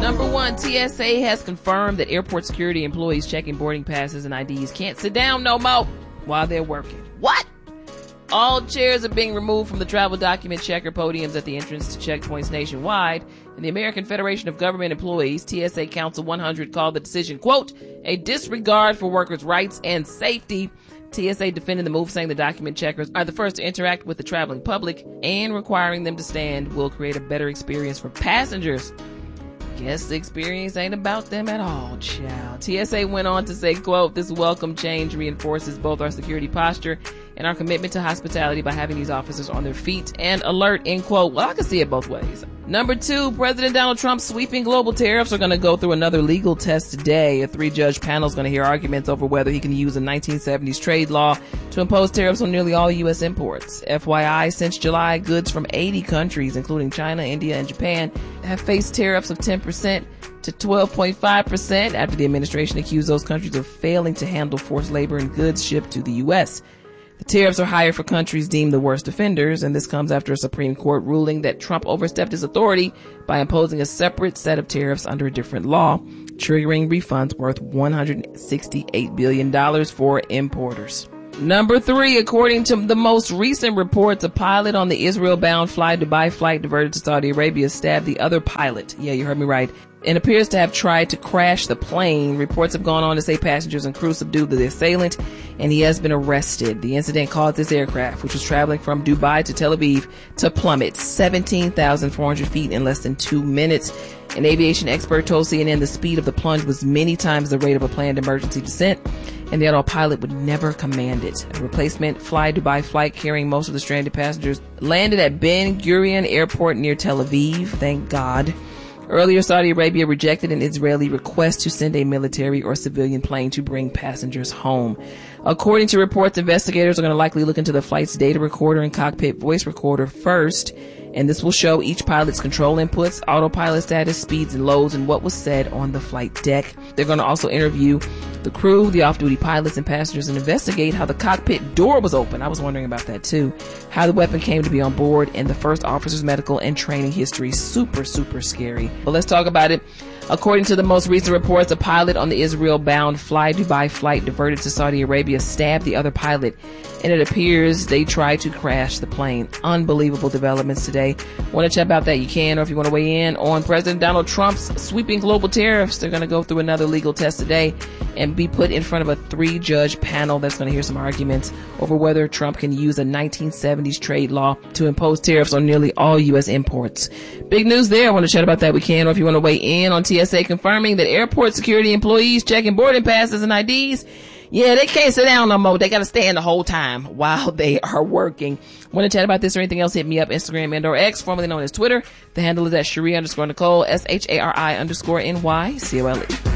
Number one, TSA has confirmed that airport security employees checking boarding passes and IDs can't sit down no more while they're working. What? All chairs are being removed from the travel document checker podiums at the entrance to checkpoints nationwide. And the American Federation of Government Employees, TSA Council 100, called the decision, quote, a disregard for workers' rights and safety. TSA defended the move, saying the document checkers are the first to interact with the traveling public, and requiring them to stand will create a better experience for passengers. Guess the experience ain't about them at all, child. TSA went on to say, quote, this welcome change reinforces both our security posture and our commitment to hospitality by having these officers on their feet and alert, end quote. Well, I can see it both ways. Number two, President Donald Trump's sweeping global tariffs are going to go through another legal test today. A 3-judge panel is going to hear arguments over whether he can use a 1970s trade law to impose tariffs on nearly all U.S. imports. FYI, since July, goods from 80 countries, including China, India, and Japan, have faced tariffs of 10% to 12.5% after the administration accused those countries of failing to handle forced labor and goods shipped to the U.S. The tariffs are higher for countries deemed the worst offenders, and this comes after a Supreme Court ruling that Trump overstepped his authority by imposing a separate set of tariffs under a different law, triggering refunds worth $168 billion for importers. Number three, according to the most recent reports, a pilot on the Israel-bound Fly Dubai flight diverted to Saudi Arabia stabbed the other pilot. Yeah, you heard me right. And appears to have tried to crash the plane. Reports have gone on to say passengers and crew subdued the assailant, and he has been arrested. The incident caused this aircraft, which was traveling from Dubai to Tel Aviv, to plummet 17,400 feet in less than 2 minutes. An aviation expert told CNN the speed of the plunge was many times the rate of a planned emergency descent, and the autopilot would never command it. A replacement Fly Dubai flight carrying most of the stranded passengers landed at Ben Gurion Airport near Tel Aviv. Thank God. Earlier, Saudi Arabia rejected an Israeli request to send a military or civilian plane to bring passengers home. According to reports, investigators are going to likely look into the flight's data recorder and cockpit voice recorder first, and this will show each pilot's control inputs, autopilot status, speeds and loads, and what was said on the flight deck. They're going to also interview the crew, the off-duty pilots and passengers, and investigate how the cockpit door was open. I was wondering about that too. How the weapon came to be on board, and the first officer's medical and training history. Super, super scary. But let's talk about it. According to the most recent reports, a pilot on the Israel-bound Fly Dubai flight diverted to Saudi Arabia stabbed the other pilot, and it appears they tried to crash the plane. Unbelievable developments today. Want to chat about that? You can, or if you want to weigh in on President Donald Trump's sweeping global tariffs, they're going to go through another legal test today and be put in front of a 3-judge panel that's going to hear some arguments over whether Trump can use a 1970s trade law to impose tariffs on nearly all U.S. imports. Big news there. I want to chat about that. We can, or if you want to weigh in on TSA confirming that airport security employees checking boarding passes and IDs, yeah, they can't sit down no more. They got to stand the whole time while they are working. Want to chat about this or anything else? Hit me up, Instagram and or X, formerly known as Twitter. The handle is at Shari_Nicole, SHARI_NY, COLE.